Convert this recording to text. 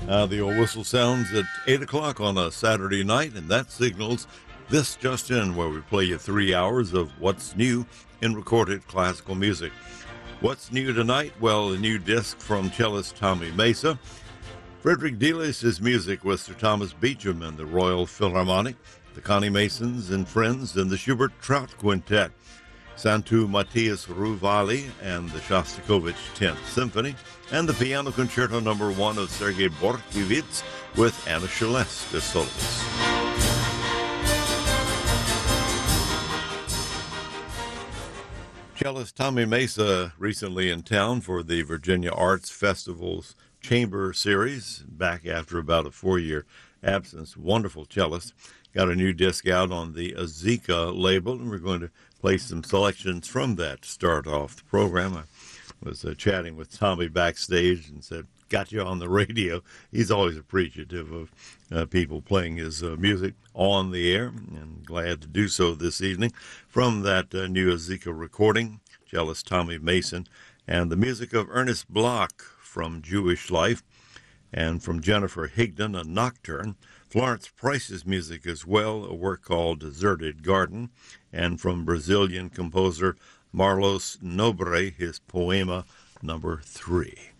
The old whistle sounds at 8 o'clock on a Saturday night, and that signals This Just In, where we play you 3 hours of what's new in recorded classical music. What's new tonight? Well, a new disc from cellist Tommy Mesa. Frederick Delis' music with Sir Thomas Beecham and the Royal Philharmonic, the Connie Masons and Friends, and the Schubert Trout Quintet, Santu Matthias Ruvali and the Shostakovich 10th Symphony, and the Piano Concerto No. 1 of Sergei Bortkiewicz with Anna Shelest as soloist. Cellist Tommy Mesa recently in town for the Virginia Arts Festival's Chamber Series, back after about a 4-year absence. Wonderful cellist. Got a new disc out on the Azika label, and we're going to play some selections from that to start off the program. I was chatting with Tommy backstage and said, got you on the radio. He's always appreciative of people playing his music on the air, and glad to do so this evening. From that new Azika recording, cellist Tommy Mason, and the music of Ernest Bloch from Jewish Life, and from Jennifer Higdon, a nocturne. Florence Price's music as well, a work called Deserted Garden, and from Brazilian composer Marlos Nobre, his poema number 3.